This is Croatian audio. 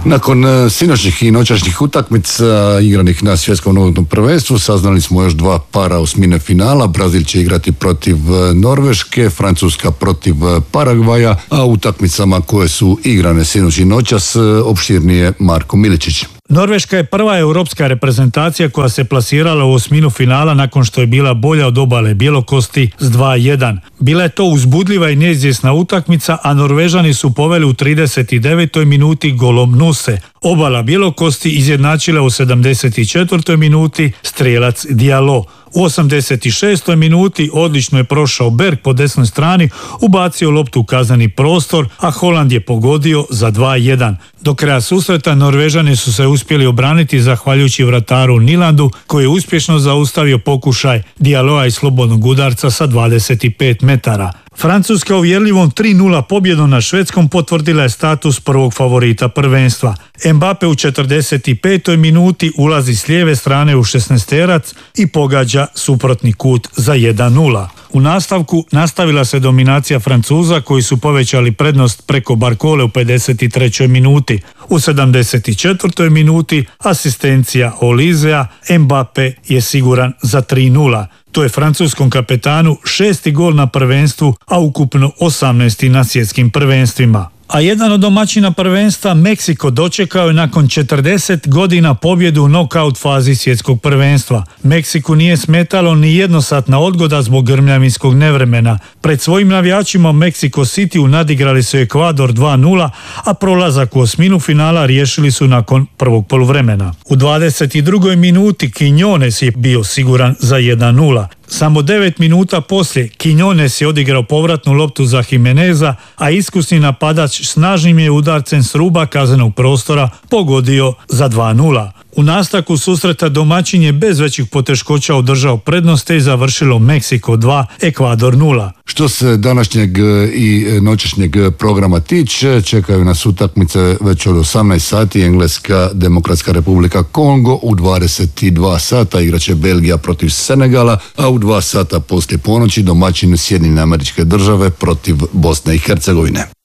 Nakon sinoćnih i noćašnjih utakmica igranih na svjetskom nogometnom prvenstvu saznali smo još dva para osmine finala. Brazil će igrati protiv Norveške, Francuska protiv Paragvaja, a utakmicama koje su igrane sinoć i noćas opširnije Marko Miličić. Norveška je prva europska reprezentacija koja se plasirala u osminu finala nakon što je bila bolja od obale Bjelokosti s 2:1. Bila je to uzbudljiva i neizvjesna utakmica, a Norvežani su poveli u 39. minuti golom Nuse. Obala Bjelokosti izjednačila u 74. minuti strijelac Diallo. U 86. minuti odlično je prošao Berg po desnoj strani, ubacio loptu u kazneni prostor, a Holand je pogodio za 2:1. Do kraja susreta Norvežani su se uspjeli obraniti zahvaljujući vrataru Nilandu, koji je uspješno zaustavio pokušaj Dialloa i slobodnog udarca sa 25 metara. Francuska uvjerljivom 3:0 pobjedom na Švedskom potvrdila je status prvog favorita prvenstva. Mbappe u 45. minuti ulazi s lijeve strane u 16-terac i pogađa suprotni kut za 1:0. U nastavku nastavila se dominacija Francuza koji su povećali prednost preko Barkole u 53. minuti. U 74. minuti asistencija Olizea, Mbappe je siguran za 3:0. To je francuskom kapetanu 6. gol na prvenstvu, a ukupno 18. na svjetskim prvenstvima. A jedan od domaćina prvenstva, Meksiko, dočekao je nakon 40 godina pobjedu u nokaut fazi svjetskog prvenstva. Meksiku nije smetalo ni jednosatna odgoda zbog grmljavinskog nevremena. Pred svojim navijačima Meksiko City nadigrali su Ekvador 2:0, a prolazak u osminu finala riješili su nakon prvog poluvremena. U 22. minuti Quiñones je bio siguran za 1:0. Samo 9 minuta poslije Quiñones je odigrao povratnu loptu za Jimeneza, a iskusni napadač snažnim je udarcem s ruba kaznenog prostora pogodio za 2:0. U nastavku susreta domaćin je bez većih poteškoća održao prednost te je završilo Meksiko 2, Ekvador 0. Što se današnjeg i noćašnjeg programa tiče, čekaju nas utakmice već od 18 sati. Engleska Demokratska Republika Kongo u 22 sata igraće Belgija protiv Senegala, a u 2 sata poslije ponoći domaćin Sjedinjene Američke Države protiv Bosne i Hercegovine.